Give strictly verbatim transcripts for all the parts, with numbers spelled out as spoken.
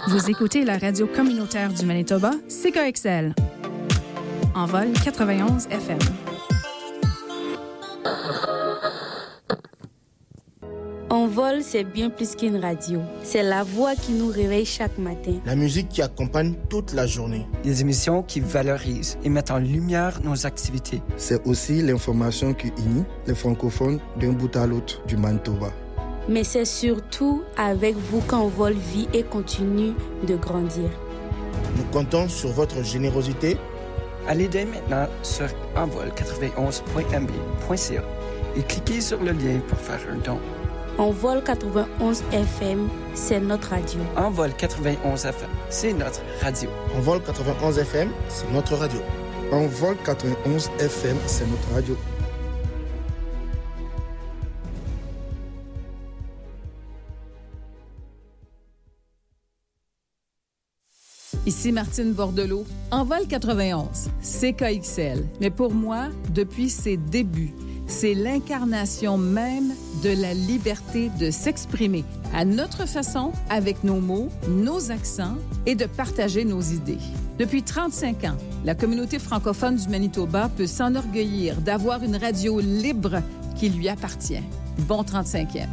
Vous écoutez la radio communautaire du Manitoba, C K X L. En vol quatre-vingt-onze F M. En vol, c'est bien plus qu'une radio. C'est la voix qui nous réveille chaque matin. La musique qui accompagne toute la journée. Les émissions qui valorisent et mettent en lumière nos activités. C'est aussi l'information qui unit les francophones d'un bout à l'autre du Manitoba. Mais c'est surtout avec vous qu'Envol vit et continue de grandir. Nous comptons sur votre générosité. Allez dès maintenant sur envol quatre-vingt-onze point m b point c a et cliquez sur le lien pour faire un don. Envol quatre-vingt-onze F M, c'est notre radio. Envol quatre-vingt-onze F M, c'est notre radio. Envol quatre-vingt-onze F M, c'est notre radio. Envol quatre-vingt-onze F M, c'est notre radio. Ici Martine Bordelot, Envol quatre-vingt-onze, C K X L. Mais pour moi, depuis ses débuts, c'est l'incarnation même de la liberté de s'exprimer à notre façon, avec nos mots, nos accents et de partager nos idées. Depuis trente-cinq ans, la communauté francophone du Manitoba peut s'enorgueillir d'avoir une radio libre qui lui appartient. Bon trente-cinquième.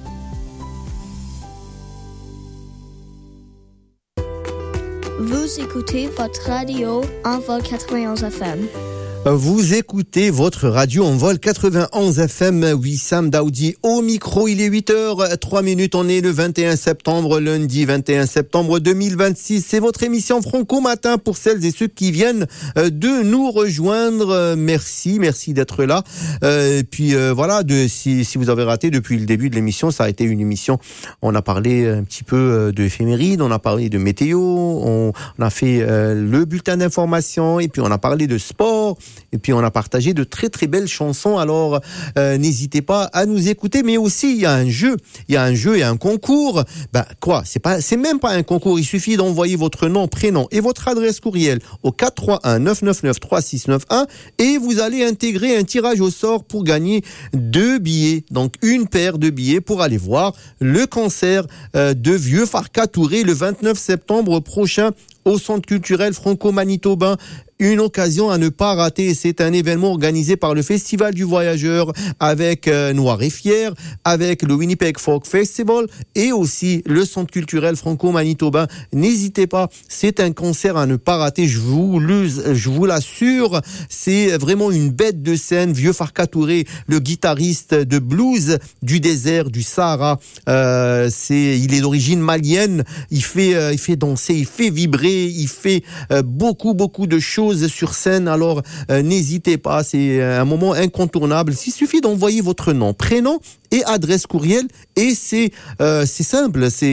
Vous écoutez votre radio Envol quatre-vingt-onze F M. Vous écoutez votre radio en vol quatre-vingt-onze F M, Wissam Daoudi au micro. Il est huit heures trois minutes. On est le vingt et un septembre, lundi vingt et un septembre deux mille vingt-six. C'est votre émission Franco Matin pour celles et ceux qui viennent de nous rejoindre. Merci, merci d'être là. Et puis voilà, de, si, si vous avez raté depuis le début de l'émission, ça a été une émission. On a parlé un petit peu de éphémérides, on a parlé de météo, on, on a fait le bulletin d'information et puis on a parlé de sport. Et puis on a partagé de très très belles chansons. Alors euh, n'hésitez pas à nous écouter. Mais aussi il y a un jeu, il y a un jeu et un concours. Ben quoi, c'est pas, c'est même pas un concours. Il suffit d'envoyer votre nom, prénom et votre adresse courriel au quatre trois un neuf neuf neuf trois six neuf un et vous allez intégrer un tirage au sort pour gagner deux billets. Donc une paire de billets pour aller voir le concert euh, de Vieux Farka Touré le vingt-neuf septembre prochain au Centre culturel franco-manitobain. Une occasion à ne pas rater. C'est un événement organisé par le Festival du Voyageur avec euh, Noir et Fier, avec le Winnipeg Folk Festival et aussi le Centre culturel franco-manitobain. N'hésitez pas, c'est un concert à ne pas rater, je vous, le, je vous l'assure. C'est vraiment une bête de scène. Vieux Farka Touré, le guitariste de blues du désert du Sahara. Euh, c'est, il est d'origine malienne. Il fait, euh, il fait danser, il fait vibrer, il fait euh, beaucoup, beaucoup de choses sur scène. Alors euh, n'hésitez pas, c'est un moment incontournable. Il suffit d'envoyer votre nom, prénom et adresse courriel et c'est euh, c'est simple, c'est